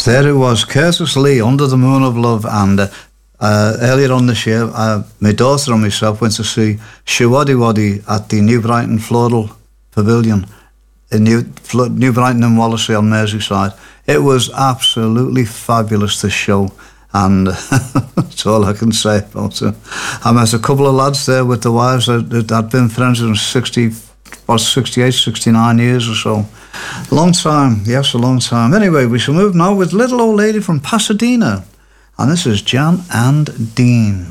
There it was, Curtis Lee, Under the Moon of Love, and earlier on this year, my daughter and myself went to see Showaddywaddy at the New Brighton Floral Pavilion in New Brighton and Wallasey on Merseyside. It was absolutely fabulous, this show, and that's all I can say about it. I met a couple of lads there with the wives that had been friends in 68, 69 years or so. Long time, yes, a long time. Anyway, we shall move now with Little Old Lady from Pasadena, and this is Jan and Dean.